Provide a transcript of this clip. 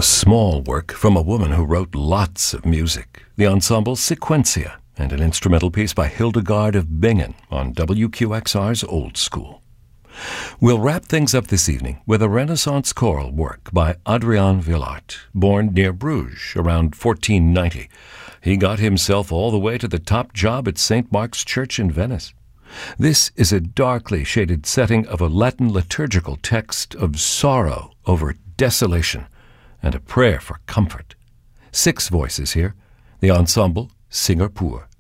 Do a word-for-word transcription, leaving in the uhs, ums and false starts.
small work from a woman who wrote lots of music, the ensemble Sequentia, and an instrumental piece by Hildegard of Bingen on W Q X R's Old School. We'll wrap things up this evening with a Renaissance choral work by Adrian Villaert, born near Bruges around fourteen ninety. He got himself all the way to the top job at Saint Mark's Church in Venice. This is a darkly shaded setting of a Latin liturgical text of sorrow over desolation and a prayer for comfort. Six voices here, the ensemble Singer Pur.